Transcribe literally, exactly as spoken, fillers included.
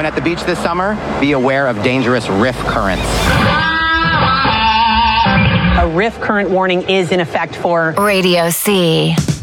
When at the beach this summer, be aware of dangerous riff currents. A riff current warning is in effect for Radio C.